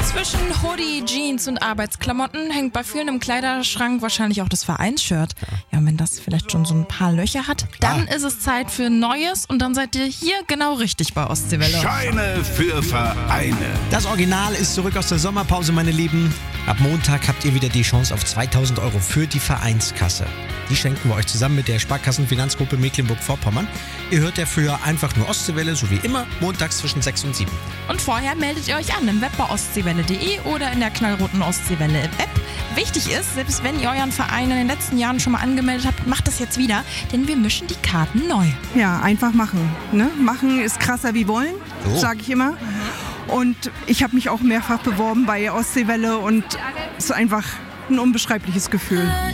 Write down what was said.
Zwischen Hoodie, Jeans und Arbeitsklamotten hängt bei vielen im Kleiderschrank wahrscheinlich auch das Vereinsshirt. Ja, und wenn das vielleicht schon so ein paar Löcher hat, dann ist es Zeit für Neues und dann seid ihr hier genau richtig bei Ostseewelle. Scheine für Vereine. Das Original ist zurück aus der Sommerpause, meine Lieben. Ab Montag habt ihr wieder die Chance auf 2.000 € für die Vereinskasse. Die schenken wir euch zusammen mit der Sparkassenfinanzgruppe Mecklenburg-Vorpommern. Ihr hört dafür einfach nur Ostseewelle, so wie immer, montags zwischen 6 und 7. Und vorher meldet ihr euch an im Web bei ostseewelle.de oder in der knallroten Ostseewelle-App. Wichtig ist, selbst wenn ihr euren Verein in den letzten Jahren schon mal angemeldet habt, macht das jetzt wieder, denn wir mischen die Karten neu. Ja, einfach machen. Ne? Machen ist krasser wie wollen, sage ich immer. Und ich habe mich auch mehrfach beworben bei Ostseewelle und es ist einfach ein unbeschreibliches Gefühl.